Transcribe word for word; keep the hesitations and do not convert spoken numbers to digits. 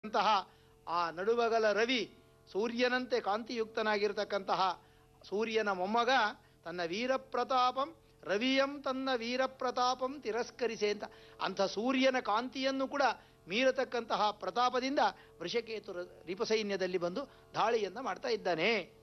ಅಂತಹ ಆ ನಡುಬಗಲ ರವಿ ಸೂರ್ಯನಂತೆ ಕಾಂತಿಯುಕ್ತನಾಗಿರ್ತಕ್ಕಂತಹ ಸೂರ್ಯನ ಮೊಮ್ಮಗ ತನ್ನ ವೀರಪ್ರತಾಪಂ ರವಿಯಂ ತನ್ನ ವೀರಪ್ರತಾಪಂ ತಿರಸ್ಕರಿಸೆ ಅಂತ ಅಂಥ ಸೂರ್ಯನ ಕಾಂತಿಯನ್ನು ಕೂಡ ಮೀರತಕ್ಕಂತಹ ಪ್ರತಾಪದಿಂದ ವೃಷಕೇತು ರಿಪುಸೈನ್ಯದಲ್ಲಿ ಬಂದು ದಾಳಿಯನ್ನು ಮಾಡ್ತಾ ಇದ್ದಾನೆ.